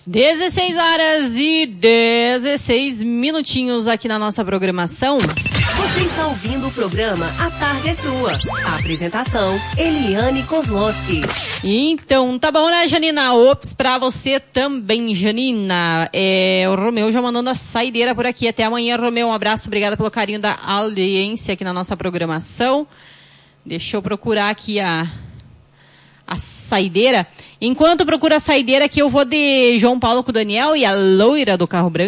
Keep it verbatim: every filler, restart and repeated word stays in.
dezesseis horas e dezesseis minutinhos aqui na nossa programação. Você está ouvindo o programa A Tarde é Sua. A apresentação, Eliane Kozlowski. Então, tá bom, né, Janina? Ops, pra você também, Janina. É, o Romeu já mandando a saideira por aqui. Até amanhã, Romeu. Um abraço, obrigada pelo carinho da audiência aqui na nossa programação. Deixa eu procurar aqui a, a saideira. Enquanto procura a saideira aqui, eu vou de João Paulo com o Daniel e a loira do carro branco.